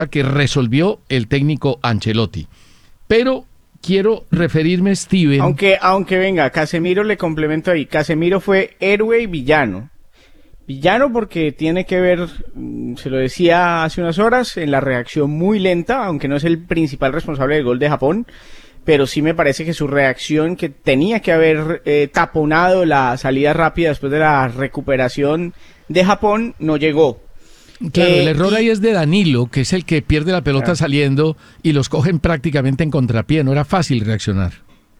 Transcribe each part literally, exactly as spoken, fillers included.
que resolvió el técnico Ancelotti. Pero quiero referirme, Steven... Aunque, aunque venga, Casemiro le complemento ahí. Casemiro fue héroe y villano. Villano porque tiene que ver, se lo decía hace unas horas, en la reacción muy lenta, aunque no es el principal responsable del gol de Japón, pero sí me parece que su reacción, que tenía que haber eh, taponado la salida rápida después de la recuperación de Japón, no llegó. Claro, eh, el error y... ahí es de Danilo, que es el que pierde la pelota, claro, saliendo, y los cogen prácticamente en contrapié. No era fácil reaccionar.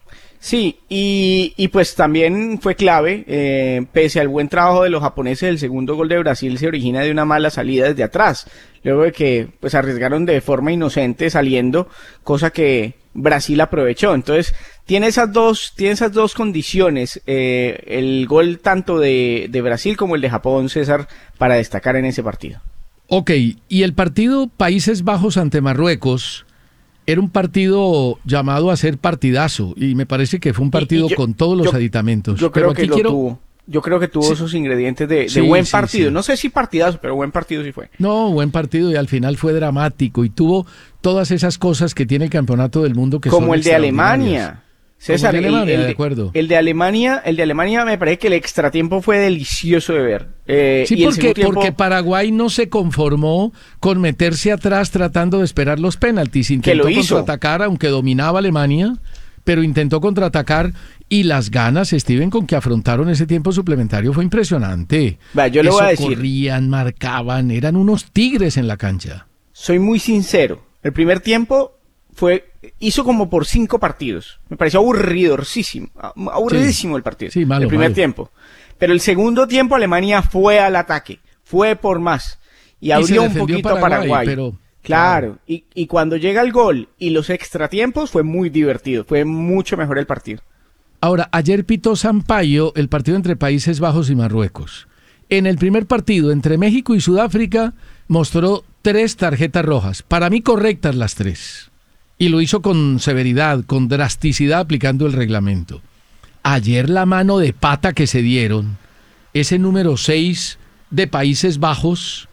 Sí, y, y pues también fue clave, eh, pese al buen trabajo de los japoneses, el segundo gol de Brasil se origina de una mala salida desde atrás, luego de que pues arriesgaron de forma inocente saliendo, cosa que Brasil aprovechó. Entonces tiene esas dos, tiene esas dos condiciones, eh, el gol tanto de, de Brasil como el de Japón, César, para destacar en ese partido. Ok, y el partido Países Bajos ante Marruecos... Era un partido llamado a ser partidazo y me parece que fue un partido y, y yo, con todos los yo, aditamentos. Yo creo que lo quiero... tuvo. Yo creo que tuvo sí. esos ingredientes de, de sí, buen sí, partido. Sí. No sé si partidazo, pero buen partido sí fue. No, buen partido y al final fue dramático y tuvo todas esas cosas que tiene el campeonato del mundo que como son el de Alemania. César, el de Alemania, el, el, de acuerdo. El de Alemania, el de Alemania me parece que el extratiempo fue delicioso de ver. Eh, sí, y porque, el tiempo... porque Paraguay no se conformó con meterse atrás tratando de esperar los penaltis. Intentó contraatacar, aunque dominaba Alemania, pero intentó contraatacar y las ganas, Steven, con que afrontaron ese tiempo suplementario fue impresionante. Va, yo le Eso voy a decir. Corrían, marcaban, eran unos tigres en la cancha. Soy muy sincero. El primer tiempo fue hizo como por cinco partidos. Me pareció aburridorcísimo, aburridísimo sí, el partido. Sí, malo, el primer malo. tiempo. Pero el segundo tiempo Alemania fue al ataque, fue por más y abrió y un poquito a Paraguay. Paraguay. Pero claro, claro. Y, y cuando llega el gol y los extratiempos fue muy divertido, fue mucho mejor el partido. Ahora, ayer pitó Sampaio el partido entre Países Bajos y Marruecos. En el primer partido entre México y Sudáfrica mostró tres tarjetas rojas, para mí correctas las tres. Y lo hizo con severidad, con drasticidad, aplicando el reglamento. Ayer la mano de pata que se dieron, ese número seis de Países Bajos,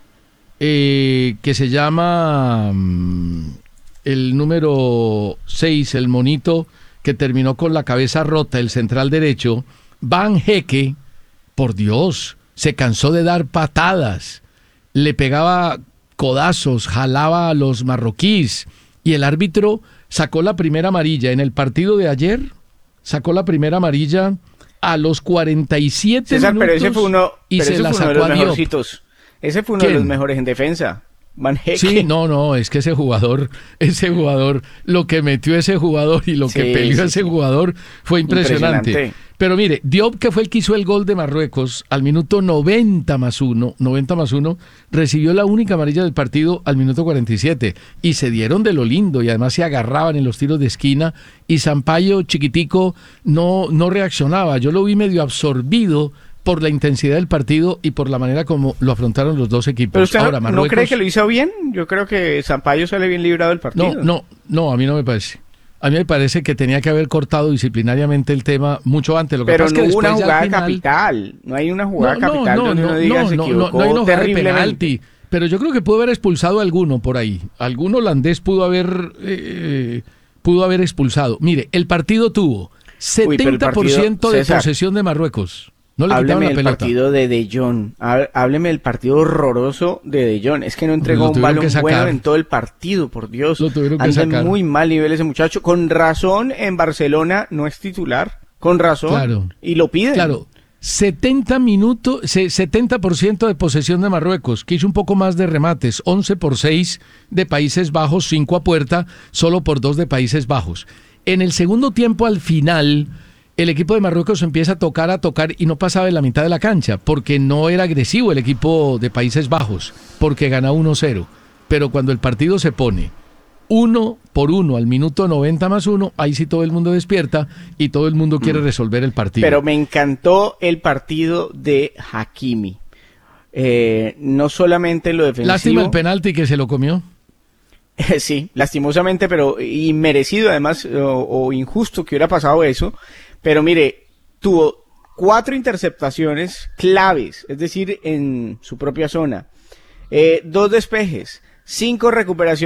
eh, que se llama um, el número seis, el monito que terminó con la cabeza rota, el central derecho, Van Hecke, por Dios, se cansó de dar patadas, le pegaba codazos, jalaba a los marroquíes, y el árbitro sacó la primera amarilla en el partido de ayer, sacó la primera amarilla a los cuarenta y siete César, minutos pero ese fue uno, y pero se ese la fue uno sacó de los a Diop. mejorcitos. Ese fue uno ¿Quién? de los mejores en defensa. Van Hecke. Sí, no, no, es que ese jugador, ese jugador, lo que metió ese jugador y lo sí, que peleó sí, ese sí. jugador fue impresionante. impresionante. Pero mire, Diop, que fue el que hizo el gol de Marruecos al minuto noventa más uno, noventa más uno, recibió la única amarilla del partido al minuto cuarenta y siete y se dieron de lo lindo y además se agarraban en los tiros de esquina y Sampaio chiquitico no, no reaccionaba. Yo lo vi medio absorbido por la intensidad del partido y por la manera como lo afrontaron los dos equipos. ¿Pero usted Ahora, no, Marruecos, ¿no cree que lo hizo bien? Yo creo que Sampaio sale bien librado del partido. No, no, no, a mí no me parece. A mí me parece que tenía que haber cortado disciplinariamente el tema mucho antes. Lo que pero pasa no es que hubo una jugada final... capital. No hay una jugada no, capital no, donde no, uno diga no, se no, equivocó no, no hay una jugada de terriblemente. penalti. Pero yo creo que pudo haber expulsado a alguno por ahí. Algún holandés pudo haber, eh, pudo haber expulsado. Mire, el partido tuvo setenta por ciento Uy, partido, de César, posesión de Marruecos. No le hábleme quitaron la del pelota. partido de De Jong. Hábleme del partido horroroso de De Jong. Es que no entregó un balón bueno en todo el partido, por Dios. Lo tuvieron que Anda en sacar. muy mal nivel ese muchacho. Con razón en Barcelona no es titular. Con razón. Claro. Y lo piden. Claro. setenta minutos, setenta por ciento de posesión de Marruecos, que hizo un poco más de remates, once por seis de Países Bajos, cinco a puerta, solo por dos de Países Bajos. En el segundo tiempo, al final, el equipo de Marruecos empieza a tocar, a tocar y no pasaba de la mitad de la cancha, porque no era agresivo el equipo de Países Bajos, porque ganaba uno cero. Pero cuando el partido se pone uno por uno al minuto noventa más uno, ahí sí todo el mundo despierta y todo el mundo quiere resolver el partido. Pero me encantó el partido de Hakimi. Eh, no solamente en lo defensivo. Lástima el penalti que se lo comió. Sí, lastimosamente, pero inmerecido además, o, o injusto que hubiera pasado eso. Pero mire, tuvo cuatro interceptaciones claves, es decir, en su propia zona. Eh, dos despejes. cinco recuperaciones